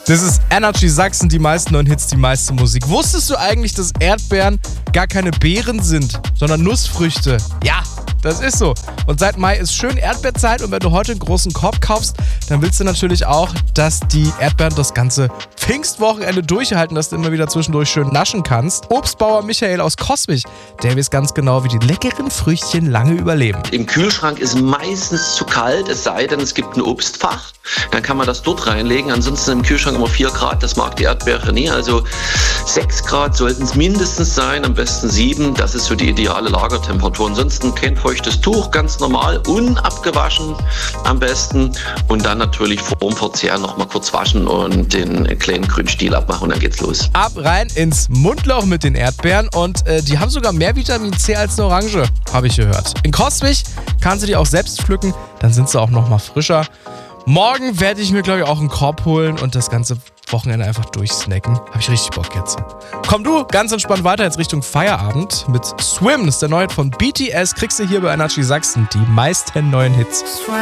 Das ist Energy Sachsen, die meisten neuen Hits, die meiste Musik. Wusstest du eigentlich, dass Erdbeeren gar keine Beeren sind, sondern Nussfrüchte? Ja, das ist so. Und seit Mai ist schön Erdbeerzeit und wenn du heute einen großen Korb kaufst, dann willst du natürlich auch, dass die Erdbeeren das ganze Pfingstwochenende durchhalten, dass du immer wieder zwischendurch schön naschen kannst. Obstbauer Michael aus Coswig, der weiß ganz genau, wie die leckeren Früchtchen lange überleben. Im Kühlschrank ist meistens zu kalt, es sei denn, es gibt ein Obstfach. Dann kann man das dort reinlegen. Ansonsten im Kühlschrank immer 4 Grad, das mag die Erdbeere nie. Also 6 Grad sollten es mindestens sein, am besten 7. Das ist so die ideale Lagertemperatur. Ansonsten kein feuchtes Tuch, ganz normal, unabgewaschen am besten. Und dann natürlich vor dem Verzehr noch mal kurz waschen und den kleinen grünen Stiel abmachen und dann geht's los. Ab rein ins Mundloch mit den Erdbeeren und die haben sogar mehr Vitamin C als eine Orange, habe ich gehört. In Coswig kannst du die auch selbst pflücken, dann sind sie auch noch mal frischer. Morgen werde ich mir, glaube ich, auch einen Korb holen und das ganze Wochenende einfach durchsnacken. Habe ich richtig Bock jetzt. Komm du ganz entspannt weiter jetzt Richtung Feierabend mit Swim. Das ist der neue Hit von BTS. Kriegst du hier bei Energy Sachsen die meisten neuen Hits.